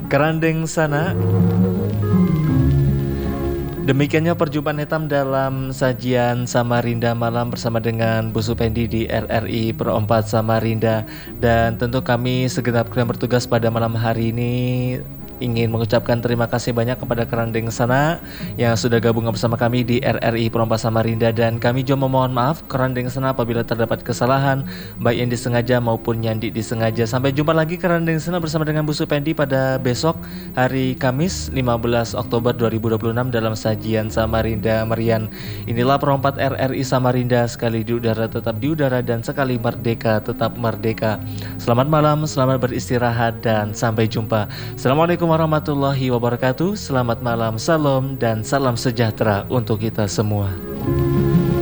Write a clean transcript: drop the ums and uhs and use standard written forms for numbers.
Kerandeng sana. Demikiannya perjumpaan hitam dalam sajian Samarinda malam bersama dengan Bu Supendi di RRI Pro 4 Samarinda. Dan tentu kami segenap kru yang bertugas pada malam hari ini ingin mengucapkan terima kasih banyak kepada Kerandeng sana yang sudah gabung bersama kami di RRI Pro 4 Samarinda. Dan kami juga memohon maaf Kerandeng sana apabila terdapat kesalahan baik yang disengaja maupun yang disengaja. Sampai jumpa lagi Kerandeng sana bersama dengan Bu Supendi pada besok hari Kamis 15 Oktober 2026 dalam sajian Samarinda Merian. Inilah perompat RRI Samarinda, sekali di udara tetap di udara dan sekali merdeka tetap merdeka. Selamat malam, selamat beristirahat dan sampai jumpa. Assalamualaikum warahmatullahi wabarakatuh. Selamat malam, salam dan salam sejahtera untuk kita semua.